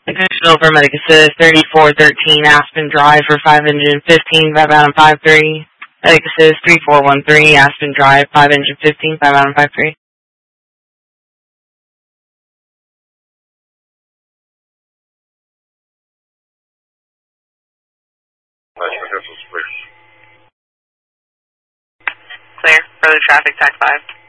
Additional for Medic Assist 3413 Aspen Drive for 5 engine 15, 5 out of 53. Medic Assist 3413 Aspen Drive, 5 engine 15, 5 out of 53. Clear. Further traffic, TAC 5.